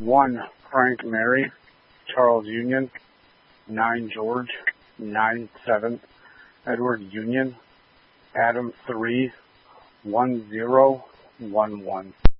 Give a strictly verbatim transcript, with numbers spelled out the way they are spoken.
one Frank Mary, Charles Union, nine George, nine seven Edward Union, Adam three, one zero one one.